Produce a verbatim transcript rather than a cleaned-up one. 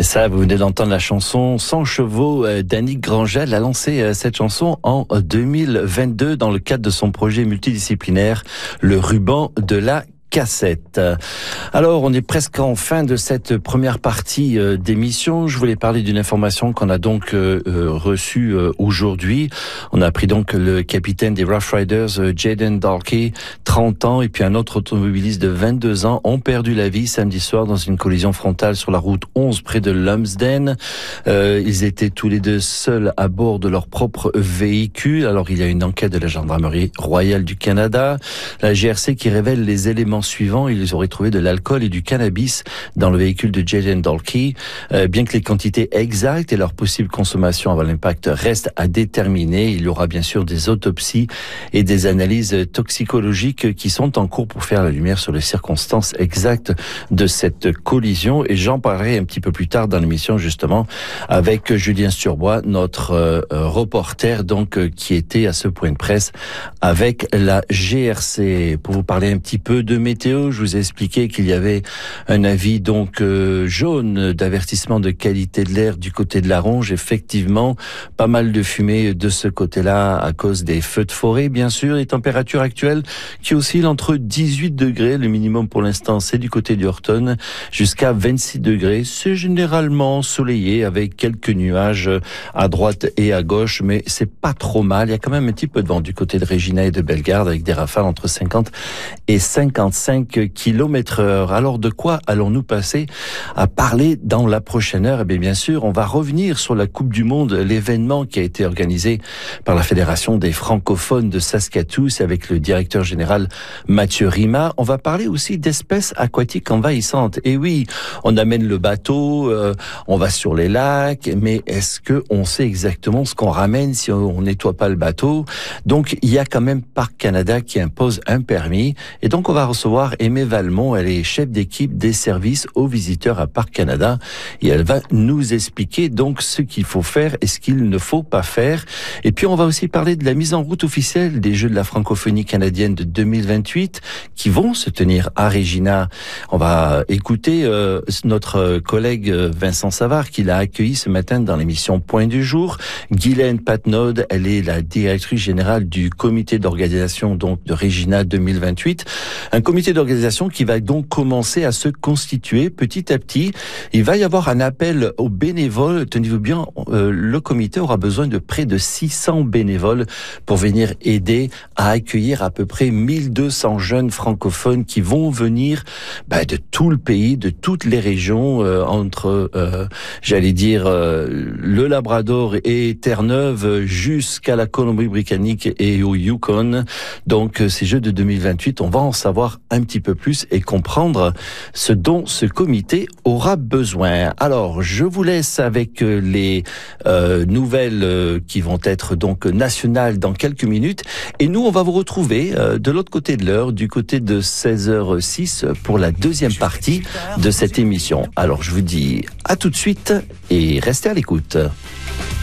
Et ça, vous venez d'entendre la chanson cent chevaux d'Annick Grangel. Elle a lancé cette chanson en deux mille vingt-deux dans le cadre de son projet multidisciplinaire, le ruban de la cassette. Alors, on est presque en fin de cette première partie euh, d'émission. Je voulais parler d'une information qu'on a donc euh, reçue euh, aujourd'hui. On a appris donc que le capitaine des Rough Riders, euh, Jaden Dalkey, trente ans, et puis un autre automobiliste de vingt-deux ans ont perdu la vie samedi soir dans une collision frontale sur la route onze près de Lumsden. Euh, ils étaient tous les deux seuls à bord de leur propre véhicule. Alors, il y a une enquête de la Gendarmerie royale du Canada, la G R C, qui révèle les éléments suivants. Ils auraient trouvé de l'alcool et du cannabis dans le véhicule de Jaden Dalkey. Euh, bien que les quantités exactes et leur possible consommation avant l'impact restent à déterminer, il y aura bien sûr des autopsies et des analyses toxicologiques qui sont en cours pour faire la lumière sur les circonstances exactes de cette collision. Et j'en parlerai un petit peu plus tard dans l'émission, justement, avec Julien Sturbois, notre euh, reporter, donc, euh, qui était à ce point de presse avec la G R C. Pour vous parler un petit peu de météo, je vous ai expliqué qu'il y avait un avis donc euh, jaune d'avertissement de qualité de l'air du côté de la Ronge. Effectivement, pas mal de fumée de ce côté-là à cause des feux de forêt, bien sûr. Les températures actuelles qui oscillent entre dix-huit degrés, le minimum pour l'instant c'est du côté du Horton, jusqu'à vingt-six degrés. C'est généralement ensoleillé avec quelques nuages à droite et à gauche, mais c'est pas trop mal. Il y a quand même un petit peu de vent du côté de Regina et de Bellegarde avec des rafales entre cinquante et cinquante-cinq kilomètres heure. Alors, de quoi allons-nous passer à parler dans la prochaine heure? Eh bien, bien sûr, on va revenir sur la Coupe du Monde, l'événement qui a été organisé par la Fédération des francophones de Saskatoon avec le directeur général Mathieu Rima. On va parler aussi d'espèces aquatiques envahissantes. Et oui, on amène le bateau, euh, on va sur les lacs, mais est-ce que on sait exactement ce qu'on ramène si on nettoie pas le bateau? Donc, il y a quand même Parc Canada qui impose un permis. Et donc, on va recevoir Aimée Valmont. Elle est chef d'équipe des services aux visiteurs à Parc Canada. Et elle va nous expliquer donc ce qu'il faut faire et ce qu'il ne faut pas faire. Et puis, on va aussi parler de la mise en route officielle des Jeux de la francophonie canadienne de deux mille vingt-huit qui vont se tenir à Regina. On va écouter euh, notre collègue Vincent Savard qui l'a accueilli ce matin dans l'émission Point du jour. Guylaine Patnaud, elle est la directrice générale du comité d'organisation donc de Regina deux mille vingt-huit. Un comité d'organisation qui va donc commencer à se constituer petit à petit. Il va y avoir un appel aux bénévoles. Tenez-vous bien, euh, le comité aura besoin de près de six cents bénévoles pour venir aider à accueillir à peu près mille deux cents jeunes francophones qui vont venir bah, de tout le pays, de toutes les régions, euh, entre, euh, j'allais dire, euh, le Labrador et Terre-Neuve jusqu'à la Colombie-Britannique et au Yukon. Donc, ces Jeux de deux mille vingt-huit, on va en savoir un petit peu plus et comprendre ce dont ce comité aura besoin. Alors, je vous laisse avec les euh, nouvelles euh, qui vont être donc nationales dans quelques minutes. Et nous, on va vous retrouver euh, de l'autre côté de l'heure, du côté de seize heures six pour la deuxième partie de cette émission. Alors, je vous dis à tout de suite et restez à l'écoute.